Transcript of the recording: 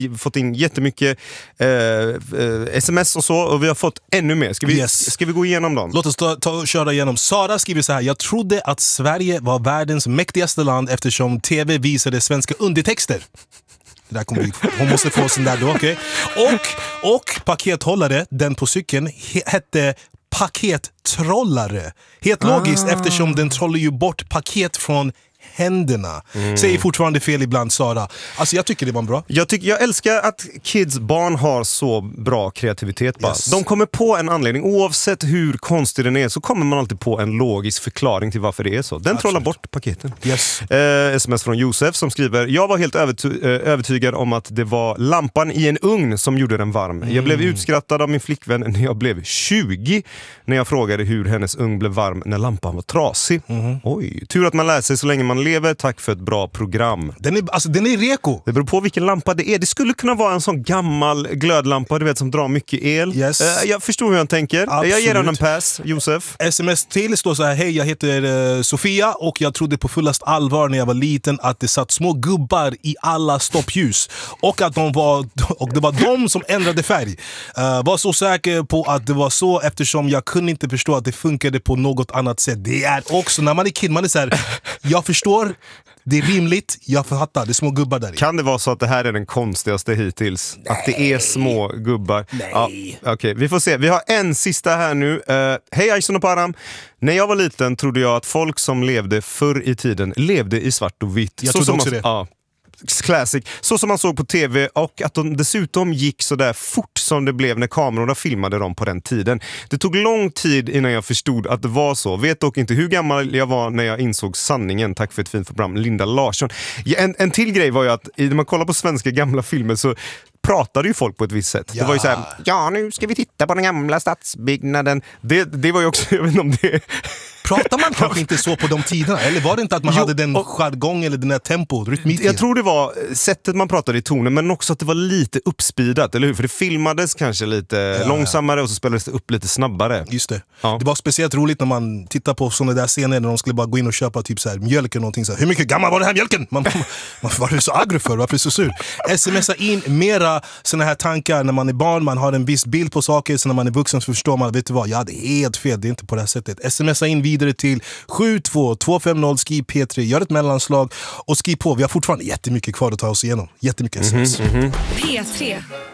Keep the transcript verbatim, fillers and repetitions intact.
fått in jättemycket eh, eh, sms och så, och vi har fått ännu mer. Ska vi, yes. ska vi gå igenom dem? Låt oss ta, ta och köra igenom. Sara skriver så här: jag trodde att Sverige var världens mäktigaste land eftersom tv visade svenska undertexter. Det där kommer vi, hon måste få sån där då, okej. Okay? Och, och pakethållare, den på cykeln, he, hette pakettrollare. Helt logiskt ah. eftersom den trollar ju bort paket från händerna. Mm. Säger fortfarande fel ibland, Sara. Alltså jag tycker det var bra. Jag, tycker, jag älskar att kids, barn har så bra kreativitet. Bara. Yes. De kommer på en anledning. Oavsett hur konstig den är så kommer man alltid på en logisk förklaring till varför det är så. Den Absolut. trollar bort paketen. Yes. Eh, sms från Josef som skriver: jag var helt överty- övertygad om att det var lampan i en ugn som gjorde den varm. Mm. Jag blev utskrattad av min flickvän när jag blev tjugo när jag frågade hur hennes ugn blev varm när lampan var trasig. Mm. Oj, tur att man lär sig så länge man lever. Tack för ett bra program. Den är, alltså, den är reko. Det beror på vilken lampa det är. Det skulle kunna vara en sån gammal glödlampa, du vet, som drar mycket el. Yes. Uh, jag förstår hur han tänker. Absolut. Jag ger honom en pass, Josef. Sms till står så här: hej, jag heter uh, Sofia och jag trodde på fullast allvar när jag var liten att det satt små gubbar i alla stoppljus och att de var, och det var de som ändrade färg. Uh, var så säker på att det var så eftersom jag kunde inte förstå att det funkade på något annat sätt. Det är också, när man är kid, man är så här, jag förstår, det är rimligt, jag fattar, det är små gubbar där i. Kan det vara så att det här är den konstigaste hittills? Nej. Att det är små gubbar? Nej. Ja, okej, okay, vi får se. Vi har en sista här nu. Uh, hej Aison och Param. När jag var liten trodde jag att folk som levde förr i tiden levde i svart och vitt. Jag så trodde också man, det. Ja. Classic, så som man såg på tv, och att de dessutom gick så där fort som det blev när kamerorna filmade dem på den tiden. Det tog lång tid innan jag förstod att det var så. Vet dock inte hur gammal jag var när jag insåg sanningen. Tack för ett fint program, Linda Larsson. Ja, en, en till grej var ju att när man kollar på svenska gamla filmer så pratade ju folk på ett visst sätt. Ja. Det var ju så här: ja, nu ska vi titta på den gamla stadsbyggnaden. Det, det var ju också, jag vet inte om det... Pratar man kanske inte så på de tiderna? Eller var det inte att man jo, hade den jargong eller den här tempo, rytmiken? Jag tror det var sättet man pratade i tonen, men också att det var lite uppspeedat, eller hur? För det filmades kanske lite ja, långsammare och så spelades det upp lite snabbare. Just det. Ja. Det var speciellt roligt när man tittar på sådana där scener när de skulle bara gå in och köpa typ så här mjölk eller någonting så här. Hur mycket gammal var det här mjölken? Man, man, man var det så aggro för? Varför är det så sur? Smsa in mera såna här tankar när man är barn, man har en viss bild på saker, så när man är vuxen så förstår man, vet du vad, ja det är helt fel, det är inte på det här sättet. Smsa in vidare till sju två två fem noll skriv P tre, gör ett mellanslag och skriv på. Vi har fortfarande jättemycket kvar att ta oss igenom. Jättemycket sms. Mm-hmm, mm-hmm. P tre.